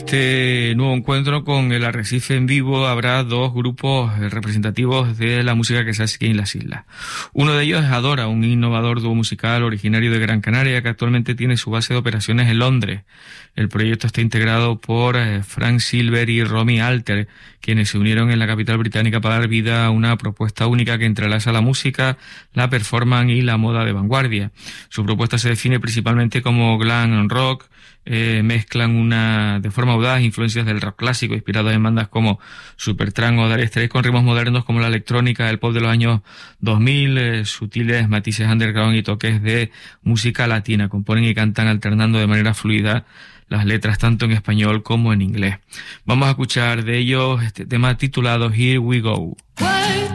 este nuevo encuentro con el Arrecife en vivo habrá dos grupos representativos de la música que se hace aquí en las islas. Uno de ellos es Adora, un innovador dúo musical originario de Gran Canaria que actualmente tiene su base de operaciones en Londres. El proyecto está integrado por Frank Silver y Romy Alter, quienes se unieron en la capital británica para dar vida a una propuesta única que entrelaza la música, la performance y la moda de vanguardia. Su propuesta se define principalmente como glam rock. Mezclan de forma audaz influencias del rock clásico inspirados en bandas como Supertramp o Dire Straits con ritmos modernos como la electrónica, el pop de los años 2000, sutiles matices underground y toques de música latina. Componen y cantan alternando de manera fluida las letras tanto en español como en inglés. Vamos a escuchar de ellos este tema titulado Here We Go.